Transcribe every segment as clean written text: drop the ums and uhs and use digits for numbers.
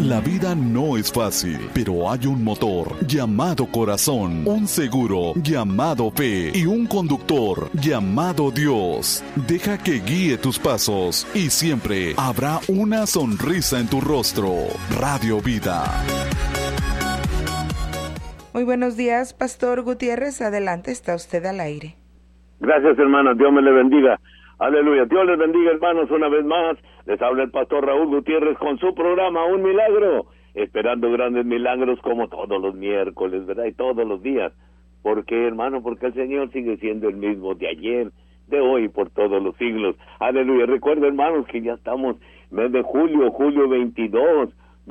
La vida no es fácil, pero hay un motor llamado corazón, un seguro llamado fe y un conductor llamado Dios. Deja que guíe tus pasos y siempre habrá una sonrisa en tu rostro. Radio Vida. Muy buenos días, Pastor Gutiérrez. Adelante, está usted al aire. Gracias, hermanas. Dios me le bendiga. Aleluya. Dios les bendiga, hermanos, una vez más. Les habla el pastor Raúl Gutiérrez con su programa Un Milagro, esperando grandes milagros como todos los miércoles, ¿verdad? Y todos los días. ¿Por qué, hermano? Porque el Señor sigue siendo el mismo de ayer, de hoy, por todos los siglos. Aleluya. Recuerden, hermanos, que ya estamos mes de julio 22,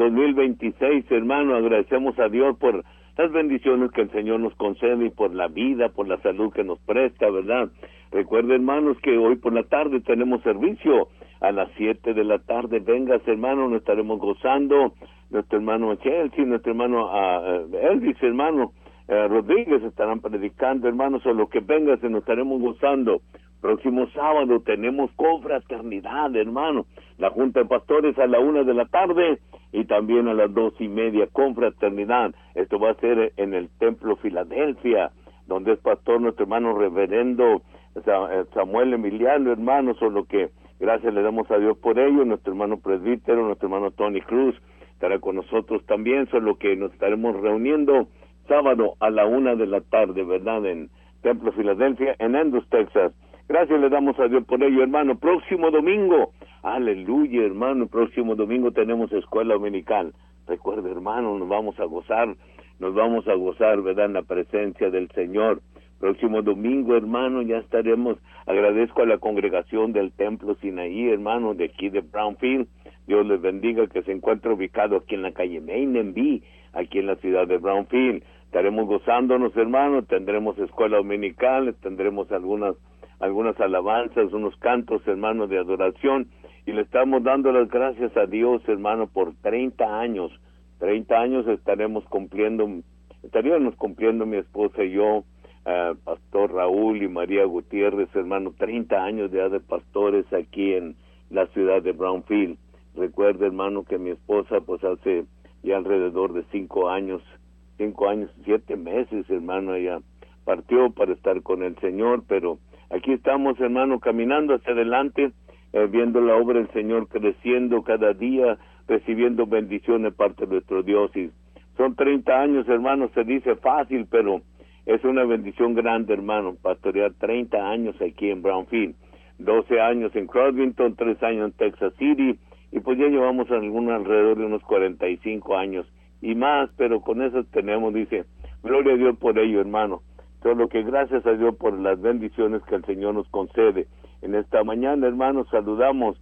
2026, hermano. Agradecemos a Dios por las bendiciones que el Señor nos concede y por la vida, por la salud que nos presta, ¿verdad? Recuerden, hermanos, que hoy por la tarde tenemos servicio a las 7 de la tarde. Vengas, hermano, nos estaremos gozando. Nuestro hermano Chelsea, nuestro hermano Elvis, hermano Rodríguez estarán predicando, hermanos, o lo que vengas, nos estaremos gozando. Próximo sábado tenemos confraternidad, hermano. La Junta de Pastores a la 1 de la tarde y también a las 2:30, confraternidad. Esto va a ser en el Templo Filadelfia, donde es pastor nuestro hermano reverendo Samuel Emiliano, hermano, solo que gracias le damos a Dios por ello. Nuestro hermano presbítero, nuestro hermano Tony Cruz estará con nosotros también, solo que nos estaremos reuniendo sábado a la 1 de la tarde, ¿verdad? En Templo Filadelfia, en Andrews, Texas. Gracias le damos a Dios por ello, hermano. Próximo domingo, aleluya, hermano, próximo domingo tenemos escuela dominical. Recuerde, hermano, nos vamos a gozar, ¿verdad? En la presencia del Señor. Próximo domingo, hermano, ya estaremos. Agradezco a la congregación del Templo Sinaí, hermano, de aquí de Brownfield. Dios les bendiga, que se encuentra ubicado aquí en la calle Main en B, aquí en la ciudad de Brownfield. Estaremos gozándonos, hermano. Tendremos escuela dominical, tendremos algunas alabanzas, unos cantos, hermano, de adoración, y le estamos dando las gracias a Dios, hermano, por 30 años. 30 años estaríamos cumpliendo mi esposa y yo, Pastor Raúl y María Gutiérrez, hermano, 30 años ya de pastores aquí en la ciudad de Brownfield. Recuerda, hermano, que mi esposa, pues hace ya alrededor de 5 años, 7 meses, hermano, ella partió para estar con el Señor, pero aquí estamos, hermano, caminando hacia adelante, viendo la obra del Señor creciendo cada día, recibiendo bendiciones de parte de nuestro Dios. Y son 30 años, hermano, se dice fácil, pero es una bendición grande, hermano, pastorear 30 años aquí en Brownfield, 12 años en Crosbyton, 3 años en Texas City, y pues ya llevamos alrededor de unos 45 años y más, pero con eso tenemos, dice, gloria a Dios por ello, hermano. Solo que gracias a Dios por las bendiciones que el Señor nos concede. En esta mañana, hermanos, saludamos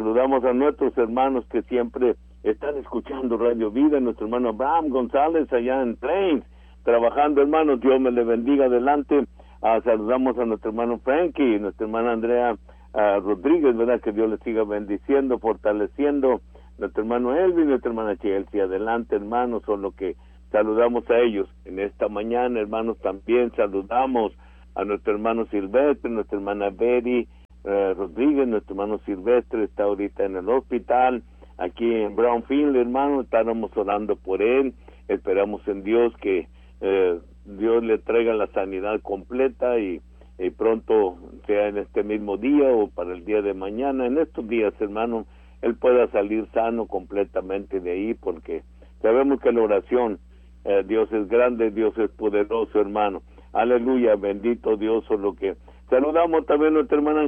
a nuestros hermanos que siempre están escuchando Radio Vida, nuestro hermano Abraham González allá en Plains, trabajando, hermanos, Dios me le bendiga adelante. Saludamos a nuestro hermano Frankie, nuestra hermana Andrea Rodríguez, ¿verdad? Que Dios les siga bendiciendo, fortaleciendo. Nuestro hermano Elvin, nuestra hermana Chelsea, adelante, hermanos, solo que saludamos a ellos. En esta mañana, hermanos, también saludamos a nuestro hermano Silvestre, nuestra hermana Betty Rodríguez, nuestro hermano Silvestre está ahorita en el hospital, aquí en Brownfield, hermano, estábamos orando por él, esperamos en Dios que Dios le traiga la sanidad completa y pronto, sea en este mismo día o para el día de mañana, en estos días, hermano, él pueda salir sano completamente de ahí, porque sabemos que la oración, Dios es grande, Dios es poderoso, hermano. Aleluya, bendito Dios, solo que saludamos también a nuestra hermana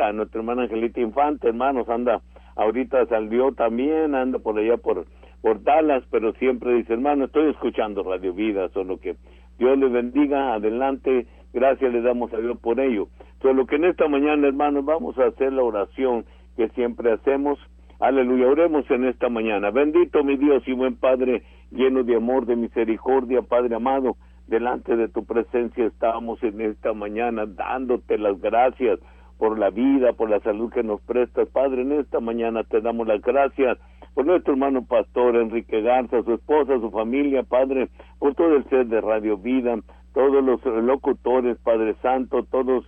Angelita Infante, hermanos, ahorita salió también, anda por allá por Dallas, pero siempre dice, hermano, estoy escuchando Radio Vida, solo que Dios les bendiga, adelante, gracias le damos a Dios por ello. Solo que en esta mañana, hermanos, vamos a hacer la oración que siempre hacemos. Aleluya, oremos en esta mañana. Bendito mi Dios y buen Padre, lleno de amor, de misericordia, Padre amado, delante de tu presencia estamos en esta mañana dándote las gracias por la vida, por la salud que nos prestas. Padre, en esta mañana te damos las gracias por nuestro hermano pastor Enrique Garza, su esposa, su familia, Padre, por todo el ser de Radio Vida, todos los locutores, Padre Santo, todos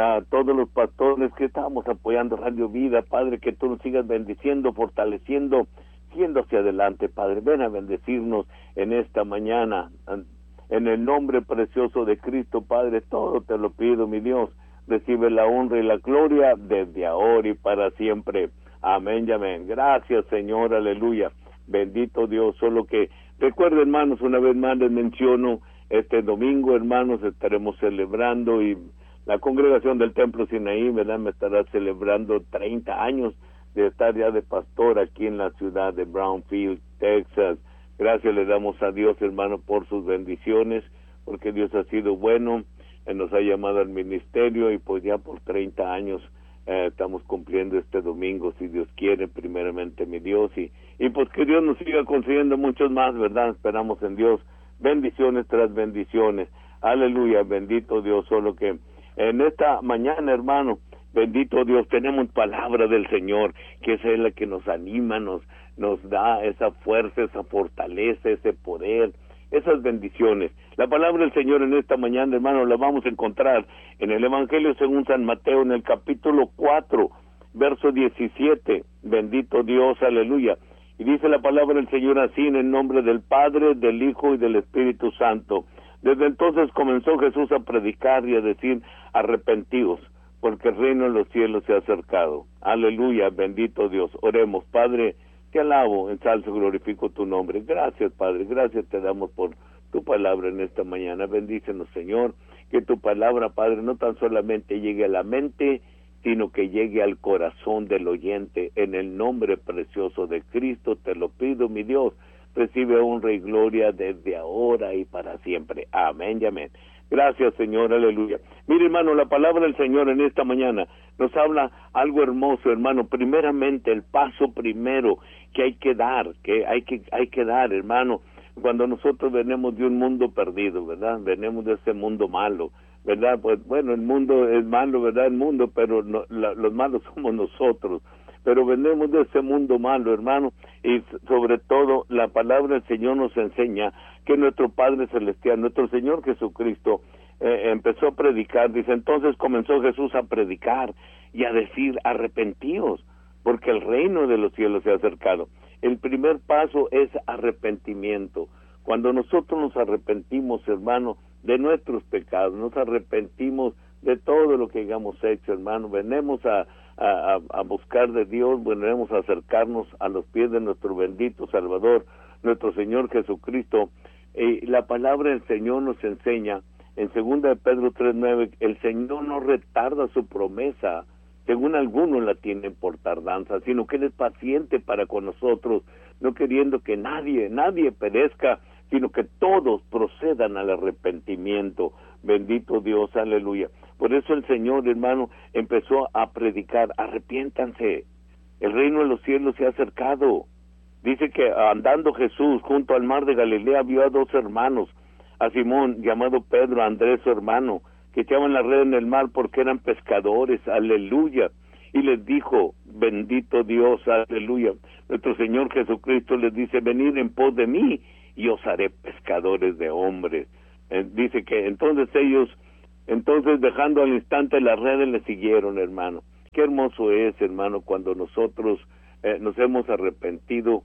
los pastores que estamos apoyando Radio Vida, Padre, que tú nos sigas bendiciendo, fortaleciendo, yendo hacia adelante, Padre. Ven a bendecirnos en esta mañana, en el nombre precioso de Cristo, Padre. Todo te lo pido, mi Dios. Recibe la honra y la gloria desde ahora y para siempre. Amén y amén. Gracias, Señor, aleluya. Bendito Dios. Solo que recuerden, hermanos, una vez más les menciono, este domingo, hermanos, estaremos celebrando, y la congregación del Templo Sinaí, ¿verdad?, me estará celebrando 30 años de estar ya de pastor aquí en la ciudad de Brownfield, Texas. Gracias le damos a Dios, hermano, por sus bendiciones, porque Dios ha sido bueno, nos ha llamado al ministerio, y pues ya por 30 años estamos cumpliendo este domingo, si Dios quiere, primeramente, mi Dios, y pues que Dios nos siga concediendo muchos más, ¿verdad? Esperamos en Dios, bendiciones tras bendiciones. Aleluya, bendito Dios. Solo que en esta mañana, hermano, bendito Dios, tenemos palabra del Señor, que esa es la que nos anima, nos da esa fuerza, esa fortaleza, ese poder, esas bendiciones. La palabra del Señor en esta mañana, hermano, la vamos a encontrar en el Evangelio según San Mateo, en el capítulo 4, verso 17. Bendito Dios, aleluya. Y dice la palabra del Señor así, en el nombre del Padre, del Hijo y del Espíritu Santo. Desde entonces comenzó Jesús a predicar y a decir: arrepentíos, porque el reino de los cielos se ha acercado. Aleluya, bendito Dios. Oremos. Padre, te alabo, ensalzo, glorifico tu nombre. Gracias, Padre, gracias te damos por tu palabra en esta mañana. Bendícenos, Señor, que tu palabra, Padre, no tan solamente llegue a la mente, sino que llegue al corazón del oyente. En el nombre precioso de Cristo te lo pido, mi Dios. Recibe honra y gloria desde ahora y para siempre. Amén y amén. Gracias, Señor, aleluya. Mire, hermano, la palabra del Señor en esta mañana nos habla algo hermoso, hermano. Primeramente, el paso primero que hay que dar, hermano, cuando nosotros venimos de un mundo perdido, ¿verdad? Venimos de ese mundo malo, ¿verdad? Pues bueno, el mundo es malo, ¿verdad? El mundo, pero no, los malos somos nosotros. Pero venimos de ese mundo malo, hermano, y sobre todo la palabra del Señor nos enseña que nuestro Padre Celestial, nuestro Señor Jesucristo, empezó a predicar. Dice, entonces comenzó Jesús a predicar y a decir: arrepentíos, porque el reino de los cielos se ha acercado. El primer paso es arrepentimiento. Cuando nosotros nos arrepentimos, hermano, de nuestros pecados, nos arrepentimos de todo lo que hayamos hecho, hermano, venimos a buscar de Dios, venimos a acercarnos a los pies de nuestro bendito Salvador, nuestro Señor Jesucristo. Y la palabra del Señor nos enseña, en 2 de Pedro 3:9, el Señor no retarda su promesa, según algunos la tienen por tardanza, sino que Él es paciente para con nosotros, no queriendo que nadie perezca, sino que todos procedan al arrepentimiento. Bendito Dios, aleluya. Por eso el Señor, hermano, empezó a predicar: arrepiéntanse, el reino de los cielos se ha acercado. Dice que andando Jesús junto al mar de Galilea vio a 2 hermanos, a Simón, llamado Pedro, a Andrés su hermano, que echaban la red en el mar porque eran pescadores. Aleluya. Y les dijo: bendito Dios, aleluya. Nuestro Señor Jesucristo les dice: venid en pos de mí y os haré pescadores de hombres. Dice que entonces ellos, dejando al instante las redes, le siguieron, hermano. Qué hermoso es, hermano, cuando nosotros nos hemos arrepentido,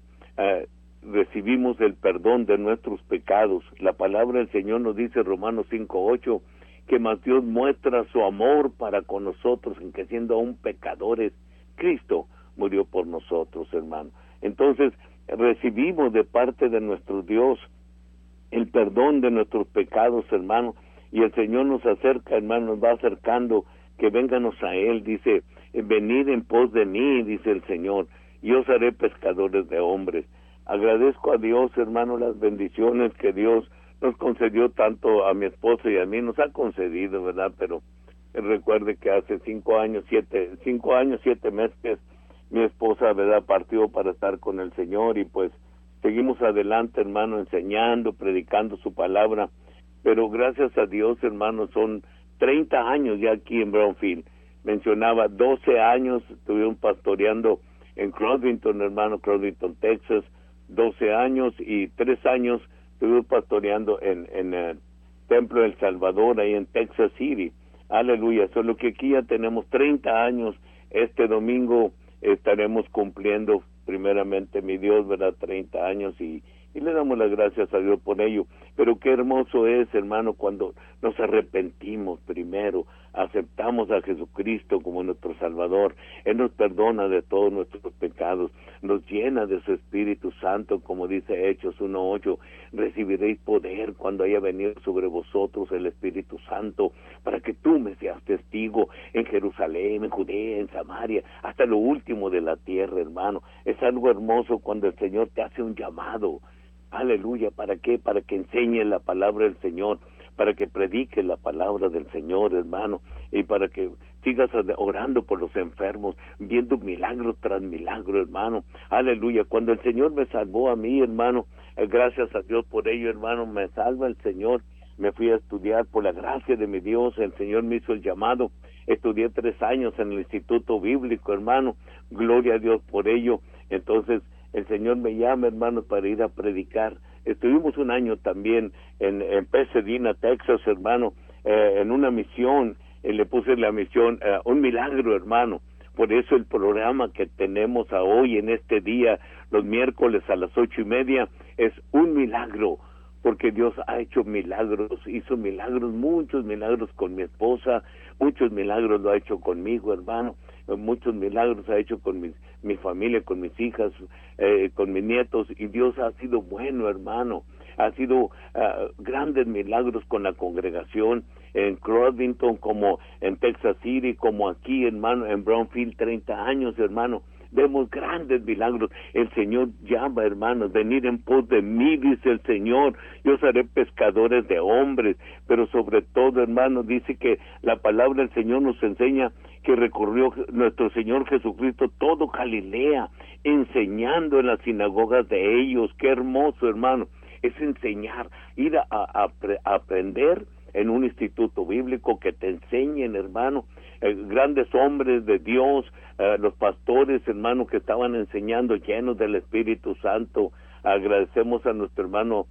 recibimos el perdón de nuestros pecados. La palabra del Señor nos dice, Romanos 5:8, que más Dios muestra su amor para con nosotros, en que siendo aún pecadores, Cristo murió por nosotros, hermano. Entonces, recibimos de parte de nuestro Dios el perdón de nuestros pecados, hermano, y el Señor nos acerca, hermano, nos va acercando, que vénganos a Él. Dice: venid en pos de mí, dice el Señor, y os haré pescadores de hombres. Agradezco a Dios, hermano, las bendiciones que Dios nos concedió tanto a mi esposa y a mí, nos ha concedido, ¿verdad? Pero recuerde que hace 5 años, 7 meses, mi esposa, ¿verdad?, partió para estar con el Señor, y pues seguimos adelante, hermano, enseñando, predicando su palabra. Pero gracias a Dios, hermano, son 30 años ya aquí en Brownfield. Mencionaba, 12 años estuvieron pastoreando en Crodington, hermano, Crodington, Texas, 12 años, y 3 años estuvimos pastoreando en el Templo del Salvador, ahí en Texas City. Aleluya. Solo que aquí ya tenemos 30 años. Este domingo estaremos cumpliendo primeramente mi Dios, ¿verdad? 30 años y le damos las gracias a Dios por ello. Pero qué hermoso es, hermano, cuando nos arrepentimos primero, aceptamos a Jesucristo como nuestro Salvador. Él nos perdona de todos nuestros pecados, nos llena de su Espíritu Santo, como dice Hechos 1:8, recibiréis poder cuando haya venido sobre vosotros el Espíritu Santo, para que tú me seas testigo en Jerusalén, en Judea, en Samaria, hasta lo último de la tierra, hermano. Es algo hermoso cuando el Señor te hace un llamado. Aleluya, ¿para qué? Para que enseñes la palabra del Señor, para que prediques la palabra del Señor, hermano, y para que sigas orando por los enfermos, viendo milagro tras milagro, hermano. Aleluya, cuando el Señor me salvó a mí, hermano, gracias a Dios por ello, hermano, me salva el Señor. Me fui a estudiar por la gracia de mi Dios, el Señor me hizo el llamado. Estudié 3 años en el Instituto Bíblico, hermano, gloria a Dios por ello. Entonces, el Señor me llama, hermano, para ir a predicar. Estuvimos 1 año también en Pasadena, Texas, hermano, en una misión, le puse la misión, un milagro, hermano. Por eso el programa que tenemos a hoy, en este día, los miércoles a las 8:30, es un milagro, porque Dios ha hecho milagros, hizo milagros, muchos milagros con mi esposa, muchos milagros lo ha hecho conmigo, hermano, muchos milagros ha hecho con mi familia, con mis hijas, con mis nietos, y Dios ha sido bueno, hermano. Ha sido grandes milagros con la congregación en Crovington, como en Texas City, como aquí, hermano, en Brownfield, 30 años, hermano. Vemos grandes milagros. El Señor llama, hermanos, venid en pos de mí, dice el Señor. Yo seré pescadores de hombres. Pero sobre todo, hermanos, dice que la palabra del Señor nos enseña que recorrió nuestro Señor Jesucristo todo Galilea, enseñando en las sinagogas de ellos. Qué hermoso, hermano. Es enseñar, ir a aprender en un instituto bíblico, que te enseñen, hermano, grandes hombres de Dios, los pastores, hermano, que estaban enseñando llenos del Espíritu Santo. Agradecemos a nuestro hermano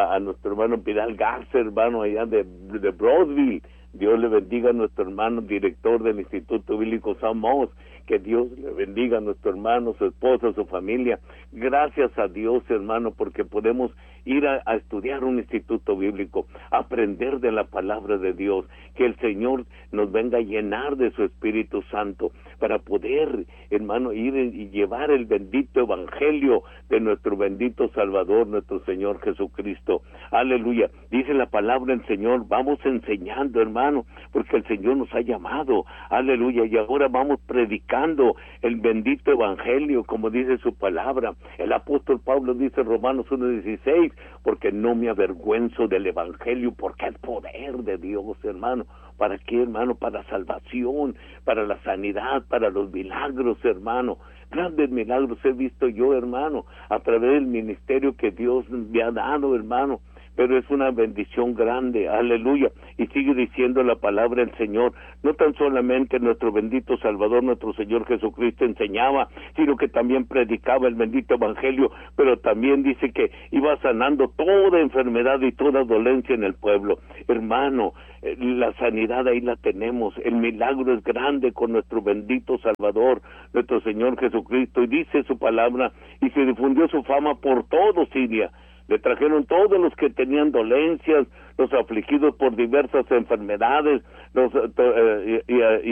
Vidal Garza, hermano, allá de Broadville. Dios le bendiga a nuestro hermano director del Instituto Bíblico San Mos, que Dios le bendiga a nuestro hermano, su esposa, su familia. Gracias a Dios, hermano, porque podemos ir a estudiar un instituto bíblico, aprender de la palabra de Dios, que el Señor nos venga a llenar de su Espíritu Santo, para poder, hermano, ir y llevar el bendito evangelio de nuestro bendito Salvador, nuestro Señor Jesucristo. Aleluya. Dice la palabra del Señor, vamos enseñando, hermano, porque el Señor nos ha llamado. Aleluya. Y ahora vamos predicando el bendito evangelio, como dice su palabra. El apóstol Pablo dice en Romanos 1:16, porque no me avergüenzo del evangelio, porque es poder de Dios, hermano. ¿Para qué, hermano? Para salvación, para la sanidad, para los milagros, hermano. Grandes milagros he visto yo, hermano, a través del ministerio que Dios me ha dado, hermano. Pero es una bendición grande, aleluya. Y sigue diciendo la palabra del Señor, no tan solamente nuestro bendito Salvador, nuestro Señor Jesucristo enseñaba, sino que también predicaba el bendito evangelio, pero también dice que iba sanando toda enfermedad y toda dolencia en el pueblo. Hermano, la sanidad ahí la tenemos, el milagro es grande con nuestro bendito Salvador, nuestro Señor Jesucristo, y dice su palabra, y se difundió su fama por todo Siria. Le trajeron todos los que tenían dolencias, los afligidos por diversas enfermedades,